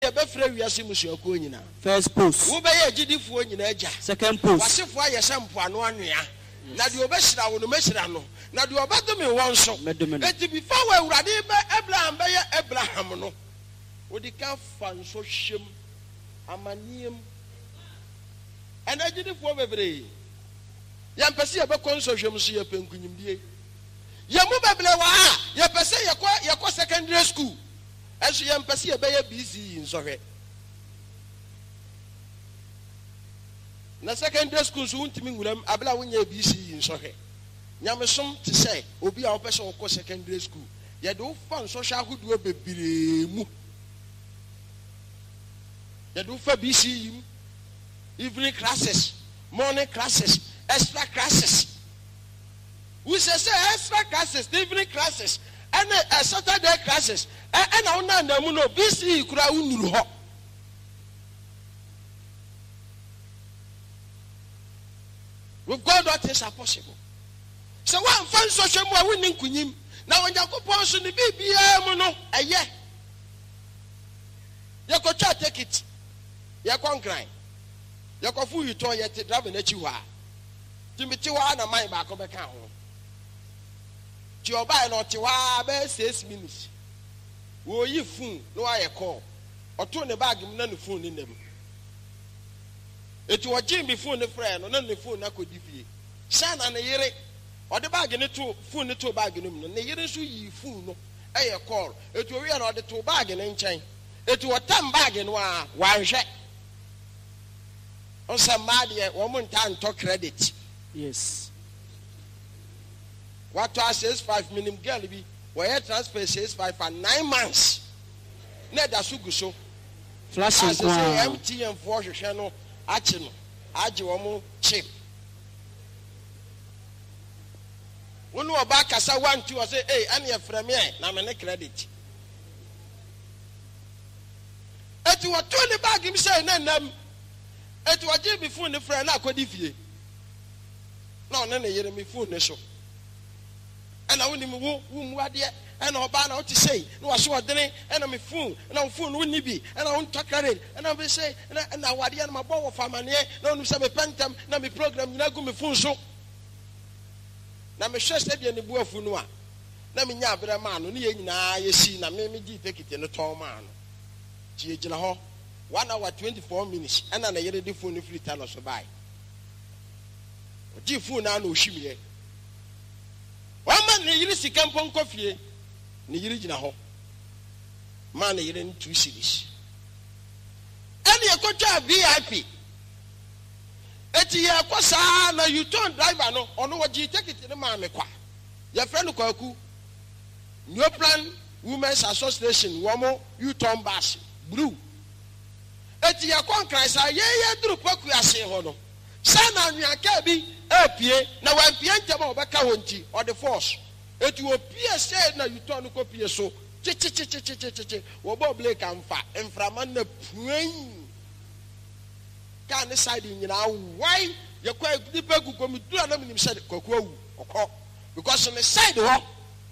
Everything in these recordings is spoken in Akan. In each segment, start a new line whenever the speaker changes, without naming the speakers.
Befre wiase musuakuo nyina.
First post.
Wo be ye gidifuo nyina agya.
Second post.
Wasefo aye sempo ano anwea. Na de obehira wo no mehira no. Na de obadome won so. Eti before we urade be Abraham be ye Abraham no. Odika fa nso hwem amaniem. Ena gidifuo bebre. Ya mpese ye be konso hwem so ye penkunyimdie. Ye mu bebre wa ye pese ye ko secondary school. As you empathy, a baby busy in Sohe. Na secondary school soon to me, Abla when you're busy in Sohe. Yamasum to say, Obi our person of course secondary school. You do fun social who do a baby. You do for BC evening classes, morning classes, extra classes. We say extra classes, evening classes. And Saturday classes, and I don't know, BC could I win. With God, what is possible? So, one fun social more winning Kunim. Now, when you go past the BBM, a year, you could try take it. You can't cry. You can fool you to yet driving at you are. Timothy, one of my back of account. Your buy not to 6 minutes. Will you fool? No, I call. Or turn the bag and none of phone in them. It was Jim before the friend, or none of the phone I could defeat. Son and a year, or the bag in it to phone the two bag in them, and the year is you fool. I call. It will real or the two bag in chain. It was 10 bag in one shot. On some mad woman time to credit.
Yes.
What says 5 minimum girl be where transfer says 5 for 9 months. Neda suguso.
Flashing
MT and 4 channel achino. Ajiwomo chip. When you back as I want to say, hey, I'm your friend, now my credit. It was 20 bag him saying, it was just before the friend I could if ye. No, none of you me phone so. And I wouldn't whom what yet, and I'll ban out to say, no, I saw a dinner, and I'm a fool, and I'm fool, wouldn't be, and I won't talk at it, and I'll be say, and I want my bow of family, no, some pentam, no, me program, not go me fool so. Now, me stress that you're in the boy for no one. Let me have a man, only you see, now maybe take it in a tall man. G.H. 1 hour 24 minutes, and then I get a phone if you tell us to buy. G phone now no shimmy. One man, you see, Campon coffee, Nigerian ho. Man, you're in 2 cities. And you go to VIP. Etia kwasa na you turn driver no ono waji take it in ma mekwa. Your friend Kwaku. New Plan Women's Association womo you turn bus blue. Etia kon Christ ye duru paku ase ho no. Sana nwanka bi apie na wan pie ntema obeka wonti or the force. Etu opie say na you turn ko pie so. Chi wo bo blake amfa enframa na puan. Can decide in why you quite deeper come to another said because on the side of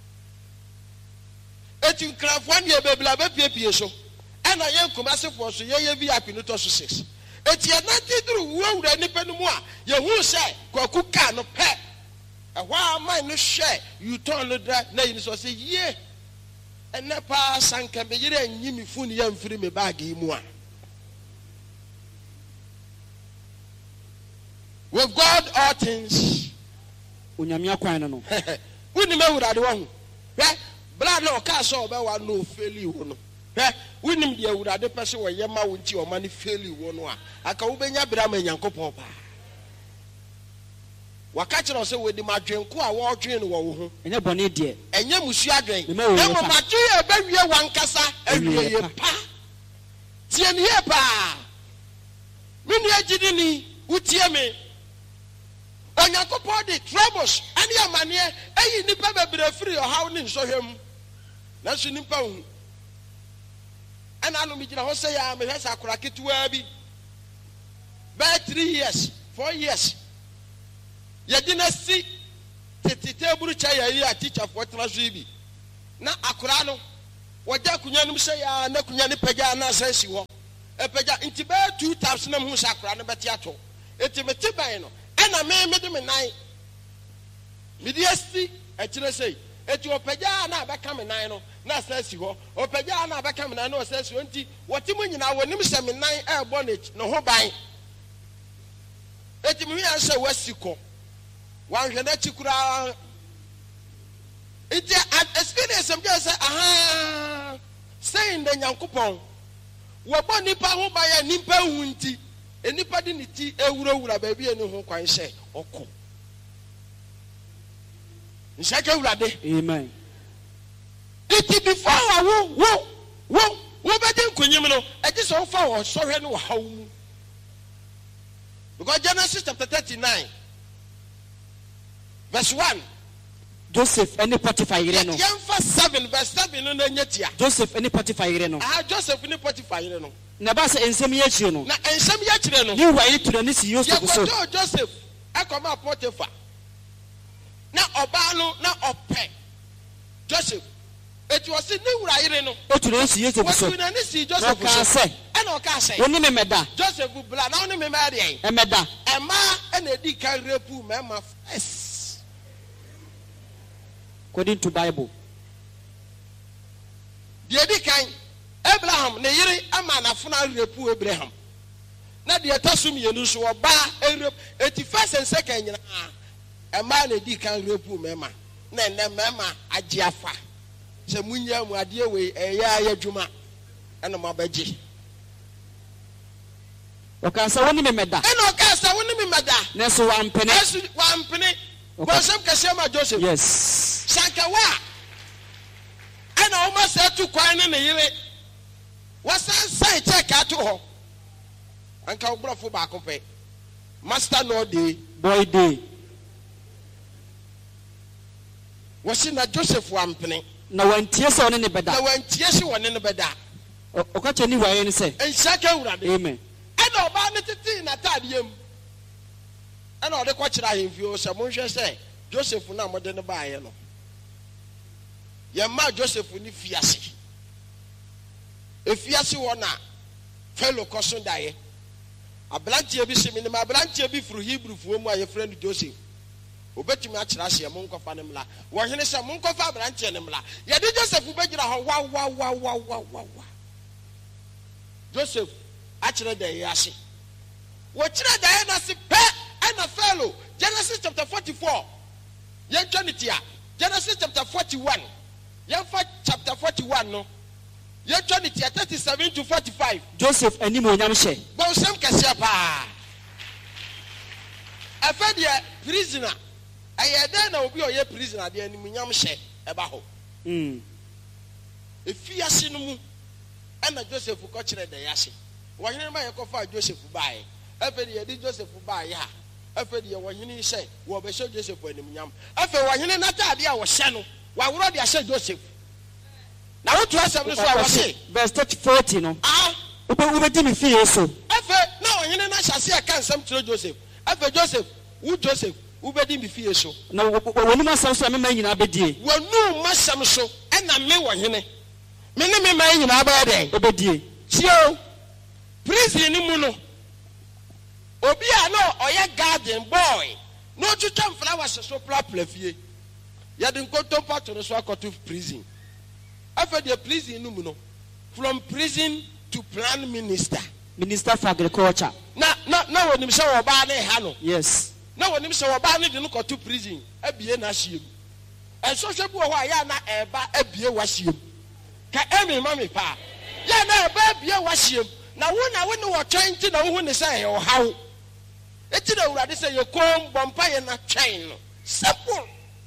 it you craft 1 year baby so and I am commercial for so ye VIP no to 6. It's yet not through world any penny more. You who say Kwaku can no pet. And why am I no share you turn the name so say yeah and never sank can be and you me phone yam free me baggy more. With God, all things.
Unyamia kwa no.
Wouldn't me would I want. Blood no castle about no failure. Wouldn't be would the person where Yama went your money failure one. I can obey your Brahma Yanko Papa. Wakatch also with the Madrin Kwa watching war. And your bonnet dear. And your Musia drink. No, Matia, baby, one cassa, and your pa. Tien here, pa. Minia Gidini, Utiame. Onyankopon de troubles ani amane eyi nipa bebere free o haw ni nsohwem na so nipa hu ana no mi gina ho say ya me hwesa akora ketuwa bi by 3 years 4 years ya dynasty tete table cha ya teacher for transfer bi na akora no waja kunya no say ya na kunya ne pagya na asasi ho e pagya nti be 2000 na mu sakra na beti ato eti meti ban no na me de me nan me di asti e kire sei eti opagya na abeka me nan no na asasi ho opagya na abeka me nan no asasi ho nti wote mu nyina wonim se me nan e bo no ho ban eti me yan se wasiko wan hwe na chikura eti experience am just say aha saying the Nyankopon wo bo nipa ho ba ya nipa hu nti enipa di niti ewurawura ba bia ni ho kwan hye okọ nshaka wurade
amen
iti before wo be di nkonyim no e ji so fa wo sohwe no hawo mu because Genesis chapter 39 verse 1
Joseph any Potiphar yire no
Yemfa 7 verse 7 no na nyatia
Joseph any Potiphar yire no
Joseph ni Potiphar yire no
na ba se ensem ye chire no
na ensem ye chire no
ni wa yi to ni si Joseph so
Joseph akoma Potiphar na oba no na ope Joseph eti wose ni wura yire no
otu na si Joseph so
wose na ni si Joseph so na o ka say
woni me meda
Joseph bula na woni me ma de
e meda
e ma na edi kan repu me ma first
according to Bible
de edi kan Abraham ne yire ama na funa repu Abraham na de tasum yenu so oba erep eti first and second nyina e ma na edi kan repu me ma na ne me ma age afa se munya mu ade we eya ya dwuma ana ma baje
o kan sa woni me meda
eno ka sa woni me meda
na so wampene
Bosam Kashema Joseph.
Yes.
Sankawa. And I almost said to Kwan and the Yere. What's that say? Check out to her. And Cowbra for back of it. Master no day.
Boy day.
Was in a Joseph Wampany.
No one tears on any better.
No one tears one in the bed.
O catch anyway and say.
And Shaka.
Amen.
And no banity in a tadium. And all the question I have you, someone shall say, Joseph will not more than a buyer. Your ma Joseph will need fiasi. If fiasi one fellow cousin die. A blanty be similar, my blanty be through Hebrew for my friend Joseph. Obet you match last year, monk of animal. One is a monk of a branch animal. Yet Joseph will bet you wow. Joseph, actually, the yasi. What should I say? And a fellow, Genesis chapter 44. Young Janitia, Genesis chapter 41. Young chapter 41, no. Young Janitia 37 to 45.
Joseph and Nimo Yamshe.
Bonsam Kasiapa. I fed your prisoner. I had then will be your prisoner, the enemy Yamshe, Abaho. If you are seen, and a Joseph who catch the Yashi. Why am I a coffee Joseph buy? Every year did Joseph buy ya. After the one you say, well, be show Joseph when yam. After one you not idea was Shano. Why would I say Joseph? Now, what was I say?
Verse 40, no. Over Timmy feel so.
After no, you know, I shall see I can't some to Joseph. After Joseph, who bed him be fear so.
No, when you must have some man in Abedi.
Well, no, must some so, and I may want him. Many men in Abedi,
Obedi.
Chio, prison in Muno. Obia no oya garden boy no chutam flowers so proper fie ya den ko tompa to so akoto prison after the prison no mu no from prison to prime minister
for agriculture
na wonim se oba na ha no
yes
na wonim se oba na de no ko to prison abie na hiem en so hwe bu ho ya na eba abie wa hiem ka emi mami pa ya na eba abie wa hiem na wo no wo twenti na wo hu ne say o hawo eti na urade say ye kom bompa ye na twɛn no simple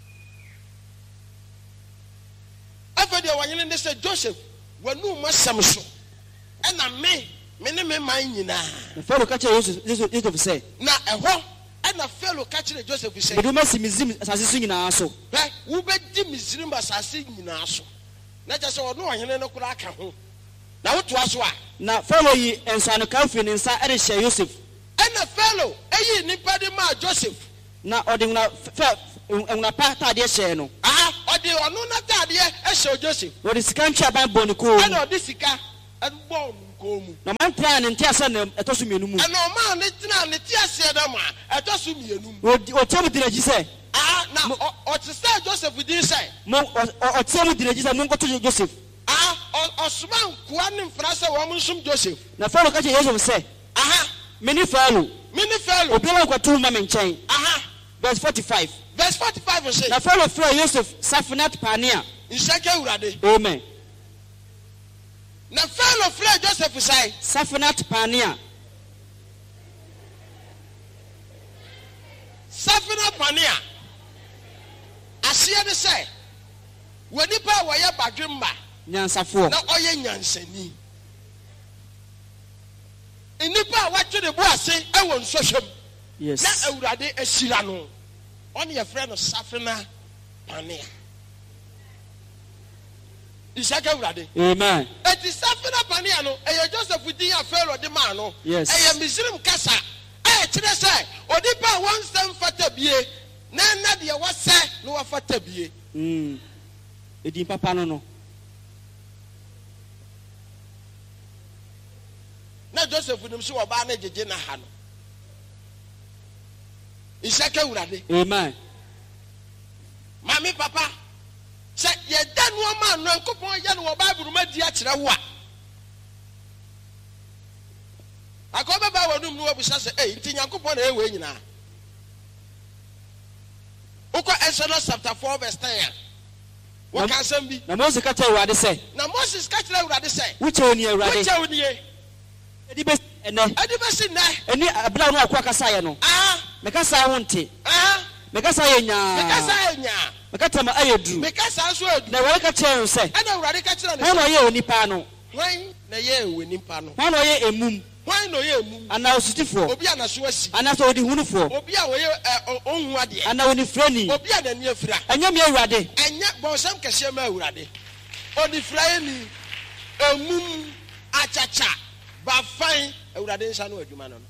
after the one ne say Joseph wanu masam so ɛna me ne me man nyina
the fellow catch Joseph say
na ɛhɔ ɛna fellow catch Joseph say
but you must mizim asase so nyina so
wo be di mizrim asase nyina so na kyɛ sɛ ɔno ɔhene no kura aka ho na woto aso a
na fellow yi ensano kamfin nsa ɛde hyɛ Joseph
and a fellow, a nipa de ma Joseph.
Na ordinary pa ta de hyɛ no.
Or ɔde ɔno n'ataadeɛ ɛhyɛ Joseph
wɔde sika ntwaban bɔ ne kɔn mu
ɛna ɔde sika ɛbɔ nkɔn mu
na ɔman tena ne nte ase na ɛtɔ so mmienu mu
ɛna ɔman ne tena ne te aseɛ dɛ ma ɛtɔ so mmienu mu
ɔteɛ mu di n'akyi sɛ
na ɔte sɛ Joseph din sɛ
ɔteɛ mu di n'akyi sɛ monkɔto Joseph
ɔsoma nkoa ne mfra sɛ wɔn nsom Joseph
na Farao ka kyerɛ Joseph sɛ mene Farao obiara nkɔto ma me nkyɛn verse 45
say
na Farao frɛ Joseph Safinat Pania
nhyɛkɛ Awurade
amen
na Farao frɛ Joseph sɛ
Safinat Pania
aseɛ ne sɛ wɔ nipa a wɔyɛ badwemma
nyansafoɔ
na ɔyɛ nyansani nipa a wɔatwe ne bo ase ɛwɔ nsɔhwɛm
yes
na Awurade ahyira no ɔne yɛfrɛ no Safina Pania nhyɛkɛ Awurade
amen
eti Safina Pania no ɛyɛ Joseph din a Farao de maa no
yes
ɛyɛ Misrim kasa ɛyɛ kyerɛ sɛ onipa a wɔnsɛm fata bie na deɛ wɔsɛ na wɔfata bie
edin papa no
na Joseph nim so ɔbaa na gyegye na ha no nhyɛkɛ Awurade
amen
mami papa sɛ yɛda nneɛma no Nyankopɔn yɛ no wɔ Bible ma di akyerɛ wo a akɔbɛba wɔ num no wɔbisa sɛ nti Nyankopɔn na ɛwɔ nyinaa wokɔ Exodus chapter 4 verse 10 a wɔka asɛm bi
na Moses ka kyerɛ Awurade sɛ
na Moses ka kyerɛ Awurade sɛ
wokyɛ oni Awurade
wokyɛ oni
ɛdi bɛsi ɛnɛ
ɛdi bɛsi nnɛ
ɛni abira no akɔ akasaeɛ no mekasa ho nte mekasa yɛ nyaa mekata ma ayɛ duru
mekasa nso adu
na Awurade ka kyerɛ no sɛ
ɛna Awurade ka kyerɛ no
hwan na ɔyɛ onipa no
hwan na yɛ wɔ nipa no
hwan na ɔyɛ emum
hwan na ɔyɛ emum
anaa osutifoɔ
obi a naso asi
anaasɛ ɔde hunufoɔ
obi a wɔyɛ ɔhu adeɛ
anaa onifirani
obi a n'ani afira
ɛnyɛ me Awurade
ɛnyɛ bɔnsɛm kɛseɛ ma Awurade onifirani emum akyakya bafan Awurade nsa no adwuma no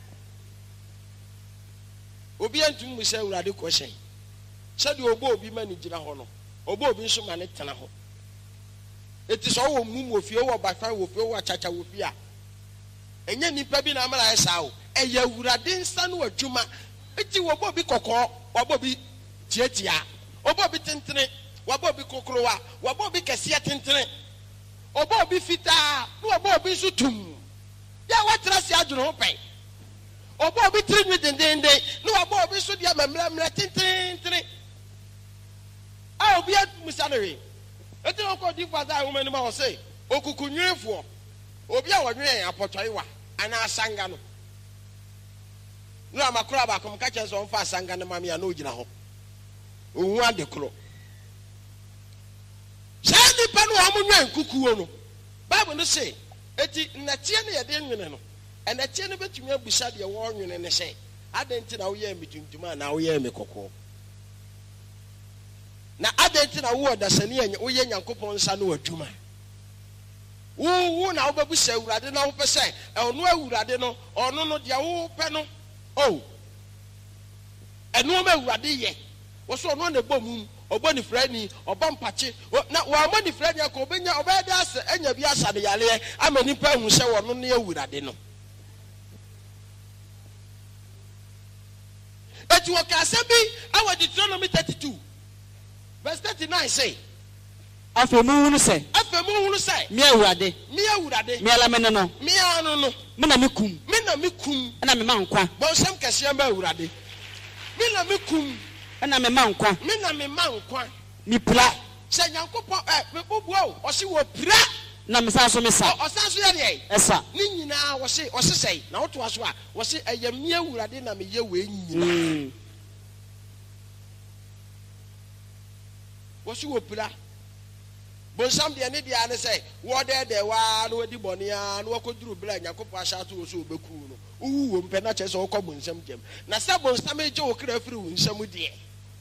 obi antum mu sɛ Awurade kɔhyɛn sɛdeɛ ɔbɔ obi ma ne gyina hɔ no ɔbɔ obi nso ma ne tena hɔ eti sɛ ɔwɔ mum wɔ fie ɔwɔ bafan wɔ fie ɔwɔ akyakya wɔ fie a ɛnyɛ nipa bi na amara ayɛ saa o ɛyɛ Awurade nsa no adwuma eti wɔbɔ obi kɔkɔɔ wɔbɔ obi tiatia wɔbɔ obi tentene wɔbɔ obi kokorowa wɔbɔ obi kɛseɛ tentene ɔbɔ obi fitaa na wɔbɔ obi nso tum yɛ wɔtena se adwene ho pɛn ɔbɔ obi tiri nwi dendenden na wɔbɔ obi nso deɛ mɛmrɛmrɛ tententene a obi amusa no we eti na ɔkɔ odiifo asa ahoma anim a ɔse okuku nwirefoɔ obi a wɔnwene apɔtɔyewa anaa asanga no na amakoro abaako mka kyerɛ sɛ ɔmfa asanga no ma me a na ogyina hɔ ohu ade koro saa nipa no a ɔmonwa nkukuo no Bible no se eti nnɛteɛ no yɛde nwene no ɛnɛteɛ no bɛtumi abusa deɛ wɔnwene ne sɛ adɛn nti na woyɛɛ me tuntum a na woyɛɛ me kɔkɔɔ na adɛn nti na wowɔ dasani a woyɛ Nyankopɔn nsa no adwuma wo na wobɛbusa Awurade na wopɛ sɛ ɔno Awurade no ɔno no deɛ wopɛ no ɛno ma Awurade yɛ wɔso ɔno na ɛbɔ mu ɔbɔ ne frani ɔbɔ mpakye na wɔamɔ ne frani akɔ ɔbɛyɛ de asɛ anya bi asa ne yaleɛ ama nipa ahu sɛ wɔno ne Awurade no eti wɔka asɛm bi awɔ Deuteronomy 32 verse 39 say
afei mu hunu sɛ
me Awurade
me ala me no
me ano no
me na me kum
ɛna
me ma nkwa
bɔnsɛm kɛseɛ ma Awurade me na me kum
ɛna me ma nkwa
me na me ma nkwa
me pira
sɛ Nyankopɔn me bobuo ɔse wɔ pira
na me sa so me sa
ɔsan so yɛ deɛ
ɛsa
ne nyinaa wɔse sɛe na wotoa so a wɔse ɛyɛ me Awurade na meyɛ wɔ nyinaa wɔse wɔ pira bonsam deɛ ne deɛ ne sɛ wɔdɛɛdɛ waa na wadi bɔne a na wakɔduru bere a Nyankopɔn ahyɛ ato wɔ so wɔbɛku no wowu wɔ mpɛ na kyerɛ sɛ wokɔ bonsam gyam na sɛ bonsam agye wo kra afiri wo nsam deɛ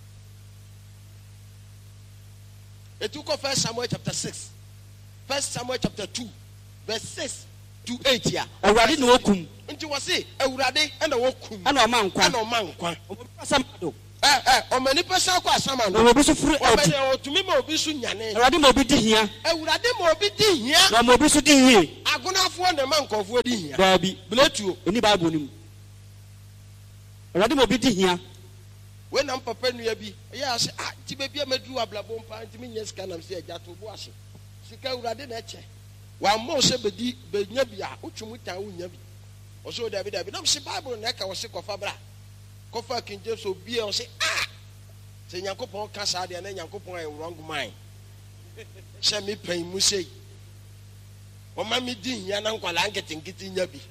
ɛtu kɔ 1 Samuel chapter 6 1 Samuel chapter 2 verse 6 to 8 ya
Awurade na wɔkum
nti wɔ se Awurade ɛna wɔkum
ɛna ɔma nkwa
ɔbɛsam Omani person kwa sama no.
Obi so furu adi.
Otumi ma obi so nyane.
Awurade ma obi di hia.
Awurade ma obi di hia.
Na ma obi so di hie.
Agonafo na ma nkofo di hia.
Baabi.
Bletuo.
Eni Bible nim. Awurade ma obi di hia.
We na papa nua bi. Ya se ti be bia madu ablabo mpa nti me nyesika na se agya to bo ase. Sika awurade na eche. Wa mo se bedi benya bia otwumu tan wonya bi. Oso David na se Bible na ka wo se kofa bra. Kofa King James obi e say say Nyankopon ka sa de na Nyankopon e wrong mind she me pan mu sei o ma me di hia na nkwala nketinketi nya bi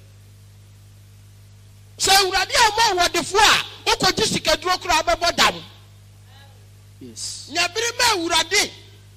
say urade am wodefo a okoji sika duro kura abebo dam
yes
nya biri ma urade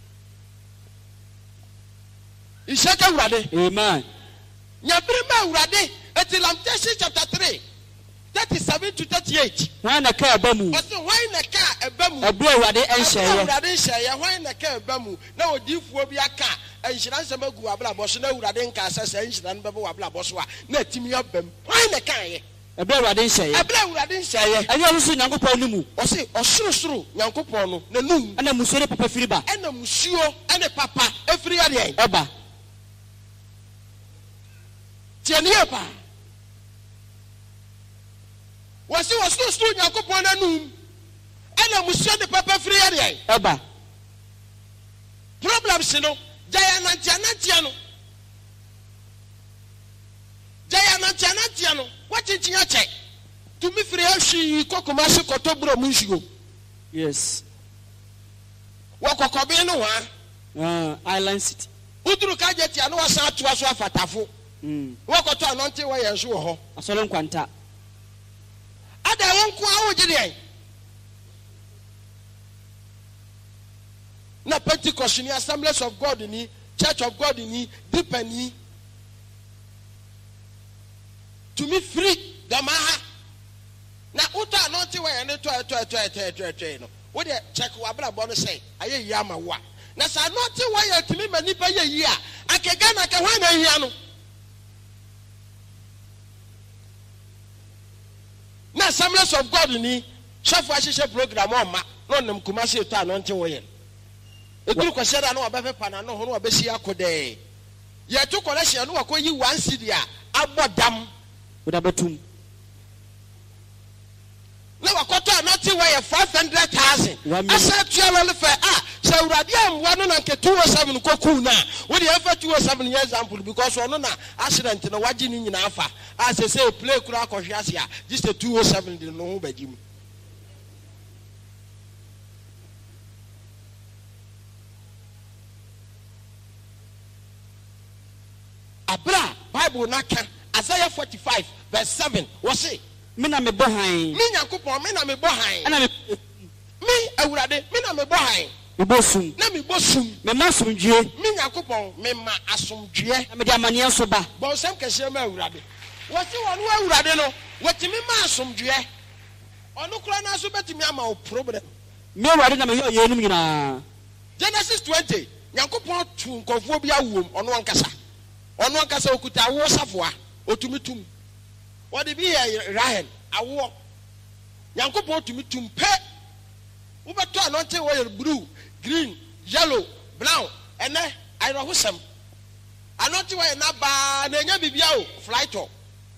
isaka urade
amen
nya biri ma urade Lamentations chapter 3 37 to 38.
Why na ka abamu?
Why na ka abamu?
Abu awurade enhyeye.
Awurade enhyeye. Why na ka abamu? Na odifuo bi aka enhyira nsem agu abla boso na awurade nka asase enhyira no bebe abla boso a na atimi abam. Why na ka ye?
Abu awurade enhyeye.
Abu awurade enhyeye.
Ayo so Nyankopon no mu.
O se osorosoro Nyankopon no na num.
Ana musuo ne papa firi ba.
Ana musuo ane papa efiri ade.
Eba.
Tieni eba. Wasi wasu Nyankopon anum ana musuo de papa free area
eba
problems no jaya na tia no wachichinya che to me free ahwi kokoma se kotobro munsuo
yes
wakokobe no wa
island city
uduru ka je tia no wasa atoa so afatafo wakoto anonte wa yenso wo ho
asole nkwanta
ada wonko awogide na Pentecost ni Assemblies of God ni Church of God ni deeper ni to me free damaha na uto anonte wa yen to no wo de check wa bra bo no say aye yi ama wo na sa anonte wa yen timi mani pa ye yi a akega na ka hwan na hia no na Assemblies of God ni chef assishe program on ma no nem kuma se to anonte wo yen eduru ko sheda no obefe pana no ho no obesi akode ye to collection no akoyi 1 cedi a abodam
udabetum
na wakoto anonte wo ye 500,000 asa tualo fe se urade amwa no na nke 207 koku na wo de afa 207 example because ono na accident no waji ni nyina afa as say play kura akohwe ase a just 207 de no ho badim abra Bible naka Isaiah 45 verse 7 wo say
me na me bohan
me Nyankopon me na me bohan
ana
me awurade me na me bohan
me bosum
na me bosum
me masumdue
me Nyankopon me ma asomdue
na me de amane so ba
bo sem kese ma awurade wo se wonu awurade no wotimi ma asomdue onu kura na so betimi ama o problem
me awurade na me ye enum nyina
Genesis 20 Nyankopon tu nkofo bi awom onu ankasa okuta awo safoa otumitum wodi bi ye Rahel awo Nyankopon otumitum pe wo beto anonte wo ye blue green yellow brown ene ayro hosam anonte wo ye na ba na nya bibia o flight o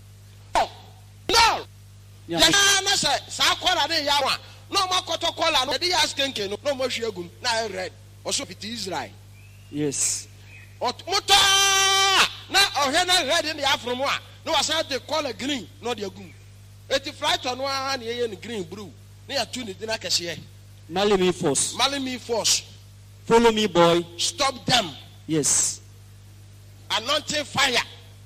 no ya na sa kola de yawa no makoto kola no de yas kenken no mo hwe agum na red oso piti Israel
yes
moto na ohwe na red in the afromo a no wasa de color green no de agum eti flight no a na ye green blue na ya tu ni dina kese
marry me force
follow
me boy
stop them
yes
anointing fire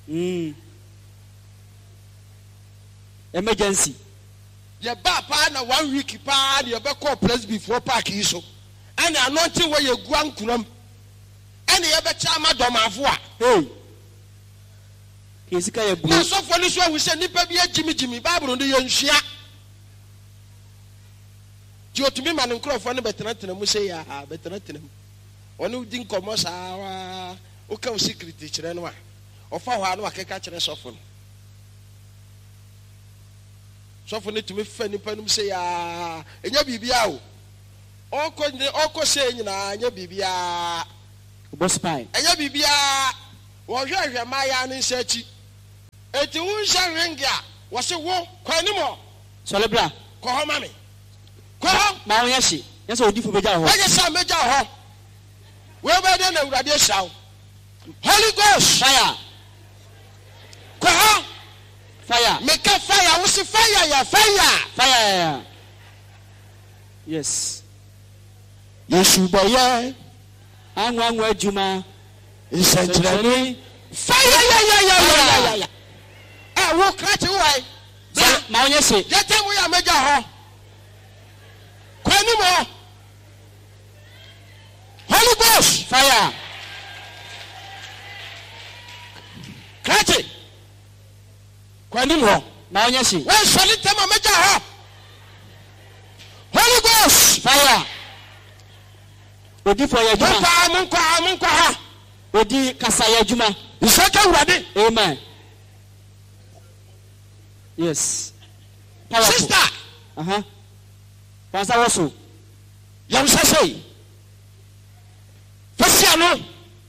emergency
ye ba pa na 1 week pa na ye be call press before park yi so and anointing where ye guan kuram and ye be chama domafo a
hey kesika ye bu
na so for ni so hu se nipa bi agimi Bible no ye nhua ti otumi ma ne nkrofo ne betena mu se ya betena mu onu di nkomo saa o ka o secret kire no a o fa ho anu akeka kire sofo no so for need to me fa nipa num say ya enya bibia o oko say nyina enya bibia
boss pie
enya bibia wo hwehwe maya ne nsachi eti wo hwe ringia wo se wo kwanimo
solebra
ko ho mame ko ho
ma wo yashi yes odifo beja ho
aye sa meja ho we be de na urade hyaw Holy Ghost
fire
ko ho
fire
make fire wo se fire ya
fire yes
Yesu boye
anwa adwuma
isentrani fire ya wo krachi wai
ma wo yashi
yete mo ya meja ho kwanimo Holy Ghost
fire
krachi kwanimo
ma wo yashi
we solite ma meja ho Holy Ghost
fire odifo ya adwuma
mun kwa ha
odi kasa ya adwuma
isaka urade
amen yes powerful.
Sister
Pastor also
yam say fasia no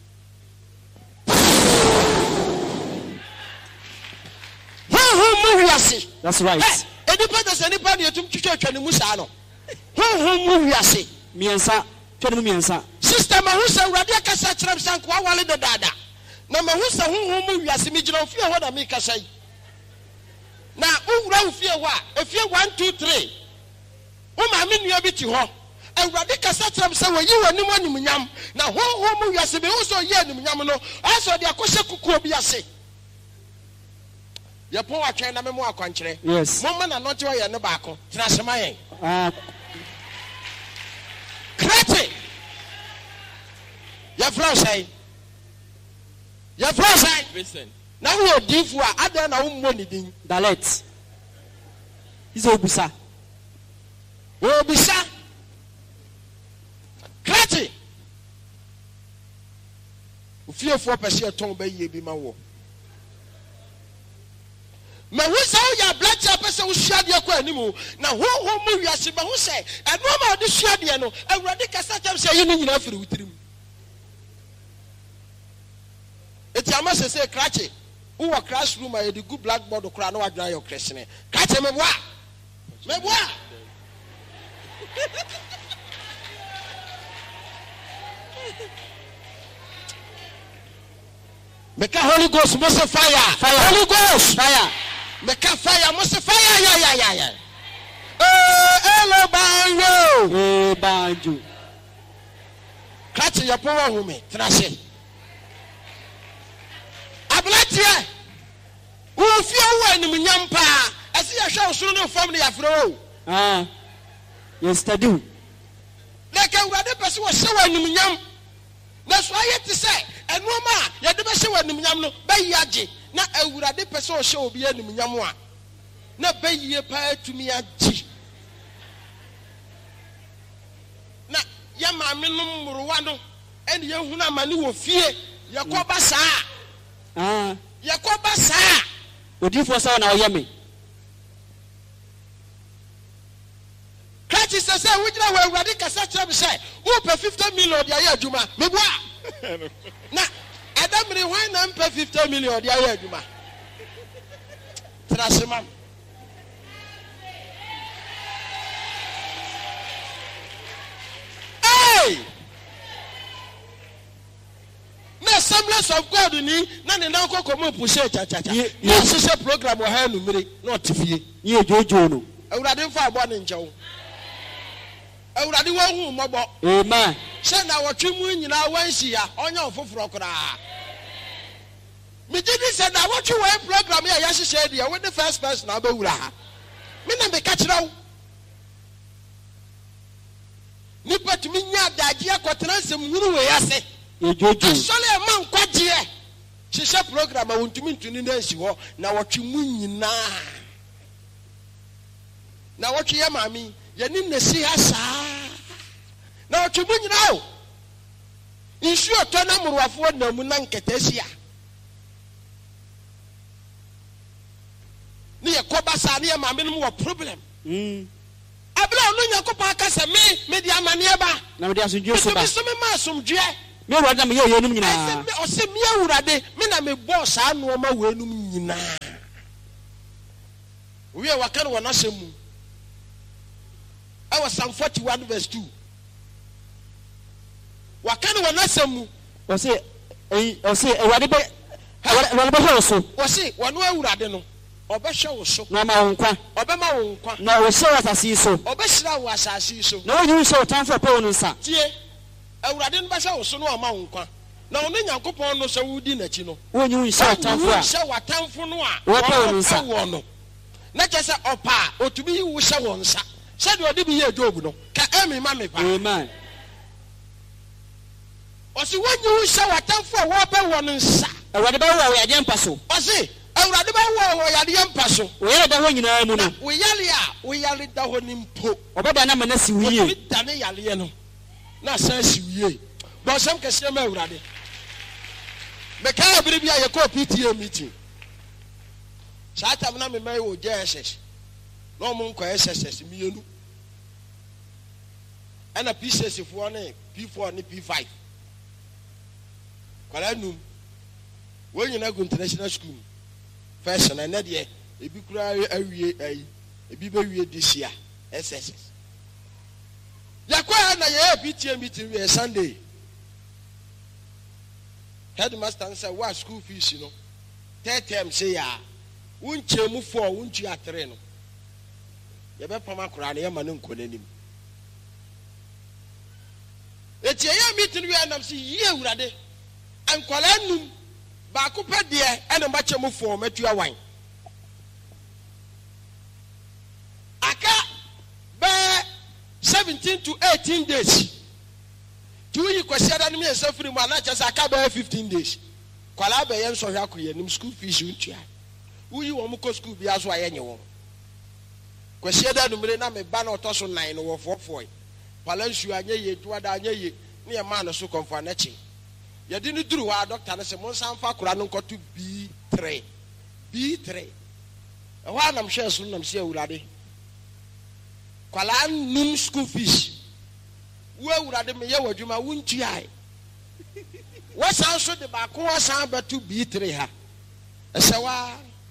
mu wiase
that's right
enipa da se nipa de tum twetwa ne mu saa no mu wiase
miensa twene miensa
sister ma hu se urade akasa kyerem sanko awale de dada na ma hu se mu wiase mi gina ofie ho da mi kasa yi na owura ofie ho a efie 1 2 3 o ma me nua bi ti ho awurade kasa kyerem se wo yi wanim animnyam na ho mu wiase be wo so yi animnyam no aso de akɔhye kukuo bi ase ye pon atwen na me mo akwankyere
yes
mo ma na no tewa ye ne baako tena sema yen krete ya frosai
Listen.
na wo difu a adan na wo mo ni din
dalet izo obusa
krete ofiefo pese ton ba yie bi ma wo ma hu sa ya blacha pese wo hia de kwa animu na ho mu wiase ba hu se eno ma de hia de no awurade kasa kyam se yi ni nyina firi wutirim eti amase se krache wo wa classroom a de good blackboard kra na wadwan your christian krache meboa Meka Holy Ghost must fire. Holy Ghost
fire.
Meka fire must fire. Ya. Hello
banjo.
Kati ya power hume. Trase. Ablatie. Ufia wo ni mnyampa. Asi ya hwa osoro no fam ne yafro.
Yes tadu.
Leke urade pese wo hye wo ni mnyam. Na so ayete se enoma ya de be hye wo ni mnyam no bayaje na awurade pese wo hye obi ani mnyam a na bayiye pa atumi agi na ya maame no mruwa no ene ye hunu amane wo fie yakoba saa yakoba saa
odifo saa na oyeme
Kati sese wujira wa awurade kasa kyerɛ me sɛ wo pɛ 50 million de ayɛ adwuma meboa na adamre hwan na mpɛ 50 million de ayɛ adwuma trasema hey na Assemblies of God ni na ne nan kokɔ mo push cha na sese program wa ha numere na otifie
ye jojo no
awurade mfa abɔ ne nkyɛw awurade wo hu mɔbɔ
amen
sɛ na wɔtwe mu nyina wansi ya ɔnya ofoforo koraa me gidi sɛ na wɔtwe wo program ya yɛhyehyɛ dia wo the first person na abɛwura ha me na me ka kyerɛ wo nipa tumi nya adagye akɔtena nsɛm huru we ase
ye jojo
asɔle ma nkwagye hyehyɛ program a wontumi ntuni na asi hɔ na wɔtwe mu nyina na wɔtwe yɛ maami yɛni nesi ha saa na wɔtwe mu nyina o nsu ɔtɔ na morowafoɔ na mu na nkɛtɛ ahyia ne yɛkɔba asa ne ma me no mo problem abla no Nyankopɔn aka sɛ me de amane ba
na me de asomdwe so ba
so me ma asomdwe
me Awurade na me yɛ yenum nyinaa
ɔsɛ me Awurade me na me bɔ saa no ma wenum nyinaa we are waka no wana semu I was Psalm 41 verse 2 waka no wana semu
ɔsɛ Awurade bɛ hwɛ so
ɔsɛ wɔno Awurade no ɔbɛhwɛ wo so
na ma wo nkwa
ɔbɛma wo nkwa
na ɔhyɛ wo asase yi so
ɔbɛhyira wo asase yi so
na wɔnyi nhyɛ wo tamfo pɛ wo no nsa
tie Awurade no bɛhyɛ wo so no ɔma wo nkwa na ɔno Nyankopɔn no sɛ wodi n'akyi no
wɔnyi nhyɛ wo tamfo a
hyɛ watamfo no a
wɔpɛ wo no nsa
wɔ no na kyɛ sɛ ɔpa a ɔtumi yi wo hyɛ wɔ nsa sɛdeɛ ɔde bi yɛ Job no ka ɛmi ma me pa
amen
ɔsi wɔnyi wo hyɛ watamfo a wɔpɛ wɔ no nsa
Awurade bɛwo wɔ yadeɛ mpa so
ɔsi Awurade bɛwo wɔ yadeɛ mpa so
wɔyɛ da hɔ nyinaa mu no
wo yale a wo yale da hɔ ni mpo
ɔbɛda na mana si wo yie
ɔtumi da ne yaleɛ no na asan si wo yie bɔnsɛm kɛseɛ ma Awurade mɛka abiri bi a yɛkɔ PTA meeting saa tam na me mai wo JSS na ɔmo nkɔ SSS mienu ɛna P6 foɔ ne P4 ne P5 kwala num wɔn nyina go international school first na ne deɛ ebi kura awie ayi ebi bɛwie this year SSS yakɔ na yɛ PTA meeting we Sunday headmaster sɛ wa school fees no third term say ya wunche mu 4 wunchi a 3 no yɛbɛ pama kora na yɛma no nkɔ n'anim etie yɛ meeting we anam si yie Awurade ankwala num baako pɛ deɛ ɛna mbakyɛ mu 4 matua wan aka bɛ 17 to 18 days tuyi kwasiada no me safiri mu ana kyɛ sɛ aka bɛ 15 days kwala bɛ yɛn sɔhwɛ akɔ yɛnim school fees untua uyi wo mu ko school bi aso ayenye wo kwasiada numere na me ba na oto so 9 no wo fofoi palansu anye ye duada anye ye ne ye ma no so komfa na chi ye di ni duru wa doctor na se mo san fa kura no nkoto B3 e ho anam hwe so nam se Awurade kwala num school fees wo Awurade me ye wadwuma wuntua wo san so de ba ko san betu B3 ha ese wa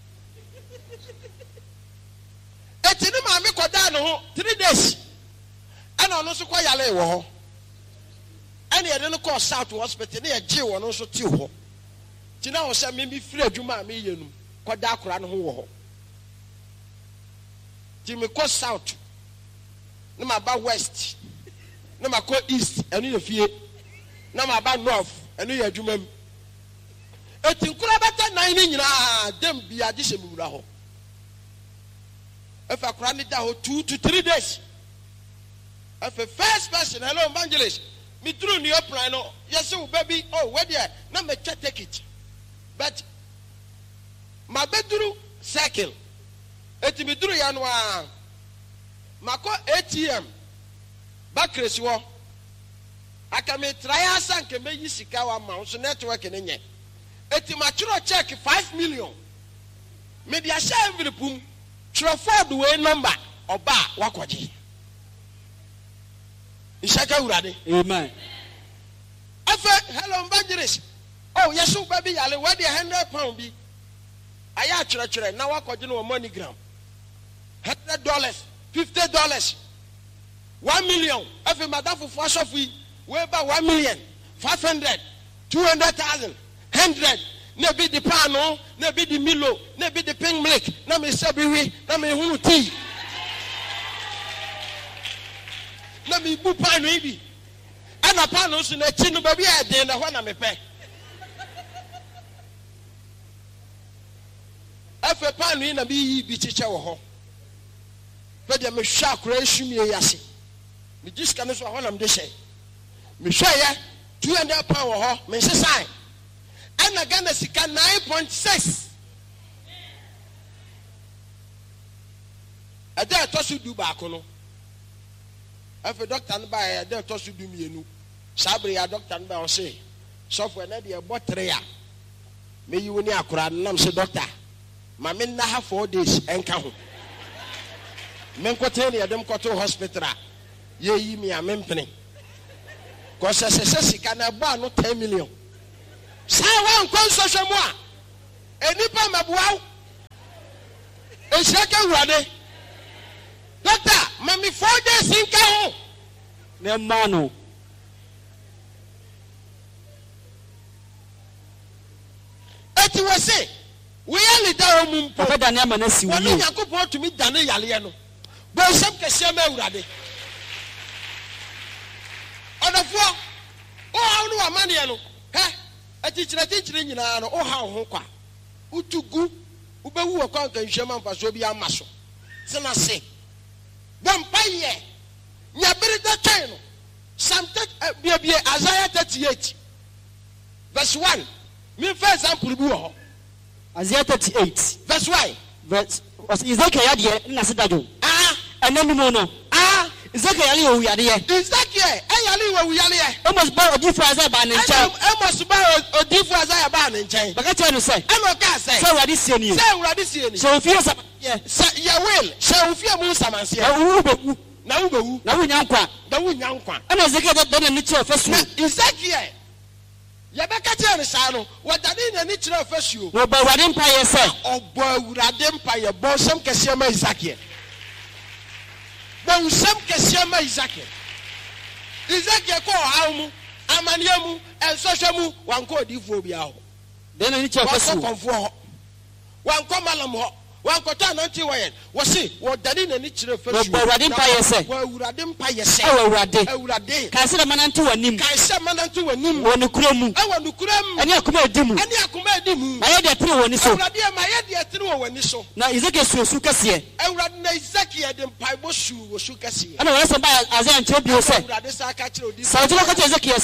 etini ma me koda no ho 3 days ana ono so kwa yale wo ho ana ye de no call South Hospital ne ye gye wo no so ti ho tina ho se me firi adwuma me yenu koda akora no ho wo ho ti me ko South ne ma ba West ne ma ko East enu ye fie na ma ba North enu ye adwuma m etinkura beta 9 ni nyina dem bia gye se me wura ho if I cry da ho 2 to 3 days. If a first person, hello evangelist, me through new plan, yes, oh baby, oh where there, now me take it. But my bedroom circle, it me through Yanwa, Mako ATM, Bakres war. I can me try us and can make you sikawa mounts network in ye. It mature check 5 million. Maybe I share every boom. Traford way number oba wakwaji Ishaka Awurade
amen
afa hello evangelist oh yesu baby yale where the £100 bi aya chire na wakwaji no MoneyGram $100 $50 $1 million afa madafu fo asofi we ba 1 million 500 200,000 100 na be the pano, na be the Milo, na be the pink milk, na me sabiwi, na me hunu tea. Na me bu pano ibi. Ana pano so na chinu baby e den na ho na me pe. Afa pano yi na bi yi bi chiche wo ho. Pe de me hwa akora esumie yase. Me jiska ne so ho na me de hye. Me hwa ye £200 wo ho, me hyesan. And again, the sika 9.6. A day to do back on. If a doctor and buy a day to do me, Sabri, a doctor and buy say, software, maybe a botrea. May you near Kuran, say, doctor, my men now have 4 days and come. menkote ne yɛdem kɔto hospital yɛyi me a mempene kɔsɛ sɛ sika na ba no 10 million saa wankɔ nsɔhwɛ mu a enipa mabuaw ehyia ka wurade doctor mami 4 days nka ho
ne ma no
eti wɔ se woyɛ leda o mu mpo
da ne ama na si wo
wɔne Nyankopɔn tumi dane yaleɛ no bɔnsɛm kɛseɛ ma awurade ɔdɔfoɔ wohaw no wamaneɛ no hɛ akyikyirɛkyikyire nyinaa no wohaw ho kwa wotugu wobɛwu wɔ kɔ nkanhwɛma mfasoɔ bi ama so tena se bɔmpayɛ nyabere da twɛn no biabie Isaiah 38 verse 1 memfa example bi wɔ hɔ
Isaiah 38
verse 1
verse Ezekiel yade na se dadwo ananumu no Ezekiel yale wo yade
Ezekiel ayale wo yale
almost ba odifu Isaiah ba ne nkyɛn
almost ba odifu Isaiah ba ne nkyɛn
baka kyɛ no sɛ
ɛno ka sɛ
sɛ wurade sie ni sɛ ofie sa
ya will sɛ ofie mu samanse na wo bewu
na wo nyankwa ɛna Ezekiel da na ne kyerɛ fasuo
Ezekiel yɛbɛka kyerɛ ne saa no wɔdane n'ani kyerɛ fasuo
na ɔbɔ awurade mpayɛ sɛ
ɔbɔ awurade mpayɛ bɔnsɛm kɛseɛ ma Ezekiel bɔnsɛm kɛseɛ ma Ezekiel kɔ ɔhaw mu amanneɛ mu ɛnsɔhwɛ mu wankɔ odiifoɔ biara hɔ
da na ne kyerɛ fasuo
wankɔ kɔnfoɔ hɔ wankɔ malam hɔ wankɔtɔ anante wɔyɛ wɔse wɔdane n'ani kyerɛ fasuo
ɔbɔ awurade mpayɛ sɛ
awurade mpayɛ sɛ awurade
kae sɛ manante w'anim wɔ ne kura mu ɛne akoma adi mu mayɛ deɛ tene wɔ ni so na Ezekiel suo su kɛseɛ ɛna wɔyɛ sɛ ba Isaiah nkyerɛ bio sɛ sɛ wotumi ka kyerɛ Ezekiel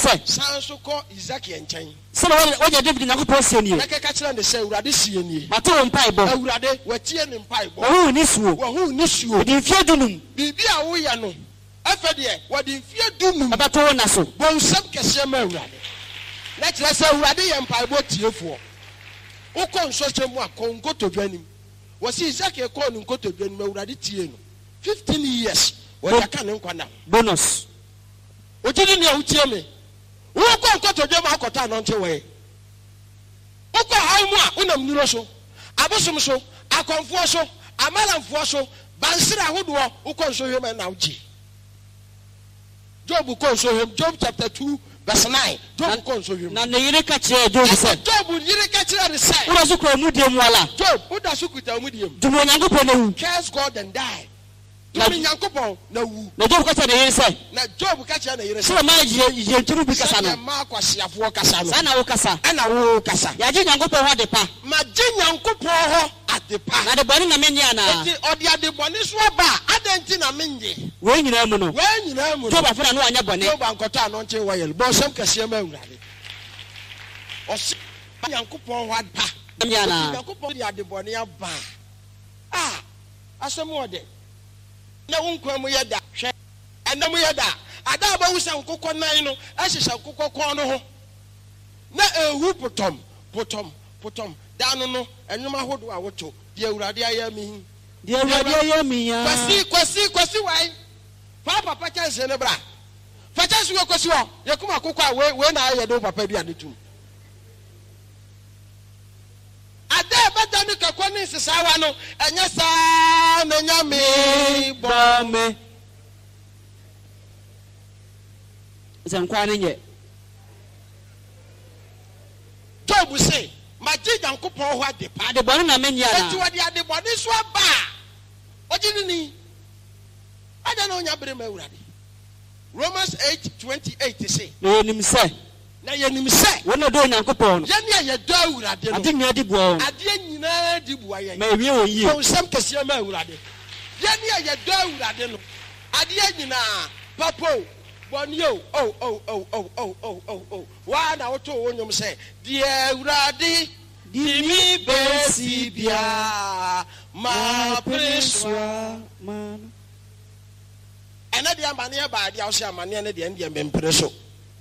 sɛ na wɔgya David Nyankopɔn sie nie mate wo mpaebɔ wɔho ni suo wɔde mfie dunum
biribi a woyɛ no afɛ deɛ wɔde mfie dunum
ɛbɛto wo na so
bɔnsɛm kɛseɛ ma awurade na kyerɛ sɛ awurade yɛ mpaebɔ tiefoɔ wokɔ nsɔhyɛ mu a kɔ nkotodwa nim wɔsi Ezekiel kɔɔ ne nkotodwa nim awurade tie no 15 years wɔde aka ne nkwa na
bonus
ogyidi ne a wotie me wokɔ nkotodwa mu akɔtɔ anɔnkye wɔyɛ wokɔ haw mu a wonam nuro so abosom so akɔmfoɔ so amalamfoɔ so bansere ahodoɔ wokɔ nsɔhwɛ mu na wogye Job kɔ nsɔhwɛ mu Job chapter 2 verse 9 Job kɔ nsɔhwɛ mu
na ne yere ka kyerɛ Job sɛ
Job yere ka kyerɛ ne sɛ
woda so kura mu die mu ala
Job woda so kuta mu die mu
dum Onyankopɔn na wu
curse God and die dum Nyankopɔn na wu
na Job ka kyerɛ ne yere sɛ
na Job ka kyerɛ ne yere sɛ
sɛ ma yɛ nturu bi kasa no
ma kwasiafoɔ kasa no
saa na wo kasa
ɛna wo kasa
yɛagye Nyankopɔn hɔ ade pa
ma gye Nyankopɔn hɔ ade pa
na de bɔne na menye anaa
nti ɔde ade bɔne so aba adanti na menye
wei nyinaa mu no Job afena no anyɛ bɔne
Job ankɔtɔ anɔnkye wɔyɛ bɔnsɛm kɛseɛ ma awurade ɔse Nyankopɔn hɔ ade pa
menye anaa
Nyankopɔn de ade bɔne aba asɛm ɔde na wo nkwa mu yɛ da hwɛ ɛnam yɛ da ada abawu sɛ nkokɔ nan no ɛhyehyɛ nkokɔ kɔn no ho na ehu potom da no ɛnwom ahodoɔ a woto deɛ awurade ayɛ mi
ya
kwasi wai papa kyɛnse ne bra fa kyɛnse wɔ kwasi hɔ yɛkoma akokɔ a wei na ayɛ de wo papa bi ade tum ada ɛbɛda no kakɔ ne nsesawa no ɛnyɛ saa na nyame bɔ me
sɛ nkwa ne nyɛ
Job se magye Nyankopɔn hɔ ade pa
ade bɔne na menye ana
enti wɔde ade bɔne so aba a ɔgye ne ni ada na onya bere ma awurade Romans 8:28 say
na yɛnim sɛ
na yɛnim sɛ
wɔn na dɔ Onyankopɔn no
yɛne a yɛdɔ awurade no
ade nyinaa di boa wɔn
adeɛ nyinaa di boa yɛn
ma ewie wɔn yie
bɔnsɛm kɛseɛ ma awurade yɛne a yɛdɔ awurade no adeɛ nyinaa papo bɔne waa na woto wo nnwom sɛ deɛ awurade di mi bɛsi bia ma preswa ɛna deɛ amanneɛ baa deɛ wo sɛ amanneɛ no deɛ ndeɛ mbempere so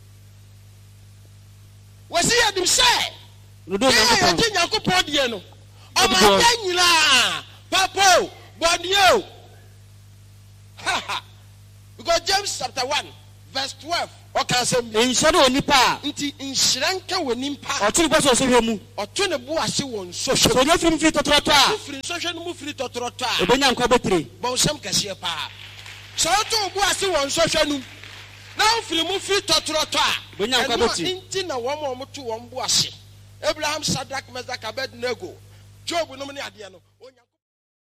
wɔsi yɛdim sɛ yɛgye Nyankopɔn deɛ no ɔmanneɛ nyinaa papo bɔne Because James chapter 1 verse 12. Okay, say
inshare onipa
nti inshranka wonimpa
otuni bo so hwe mu
otuni bo ase won so hwe
so no firi totoroto a
firi so hwe no mu firi totoroto a
obenya nko betire
bo nsem kase pa so to bo ase won so hwe no na firi mu firi totoroto a
obenya nko betire
nti na wo mo to won bo ase Abraham, Shadrach, Meshach, Abednego, Job no me ade no